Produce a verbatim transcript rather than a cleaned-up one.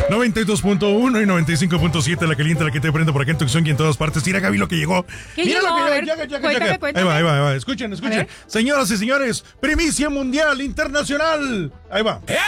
noventa y dos punto uno y noventa y cinco punto siete, la caliente, la que te prende por acá en Tucson y en todas partes. Mira, Gaby, lo que llegó. ¿Qué Mira llegó? lo que A ver, llegó. Llega, llega, cuéntame, llega. cuéntame. Ahí va, ahí va, ahí va. Escuchen, escuchen. Señoras y señores, primicia mundial internacional. Ahí va.